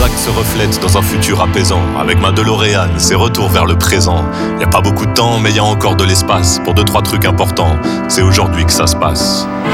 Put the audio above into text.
nos actes se reflètent dans un futur apaisant. Avec ma DeLorean, c'est retour vers le présent. Y a pas beaucoup de temps, mais y a encore de l'espace pour 2-3 trucs importants. C'est aujourd'hui que ça se passe.